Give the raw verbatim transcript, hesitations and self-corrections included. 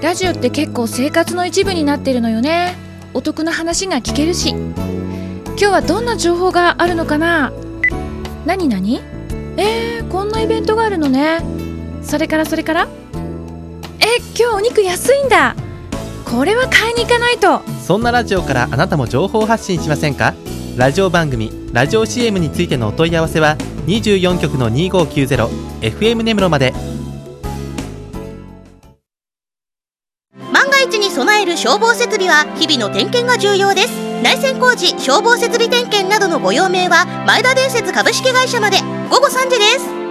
ラジオって結構生活の一部になってるのよね。お得な話が聞けるし。今日はどんな情報があるのかな。何何えー、こんなイベントがあるのね。それからそれからえ、今日お肉安いんだ。これは買いに行かないと。 そんなラジオからあなたも情報発信しませんか？ラジオ番組、ラジオ シーエム についてのお問い合わせはにじゅうよん局のにごきゅうゼロ エフエム 根室まで。 万が一に備える消防設備は日々の点検が重要です。内線工事、消防設備点検などのご用命は前田電鉄株式会社まで。午後さんじです。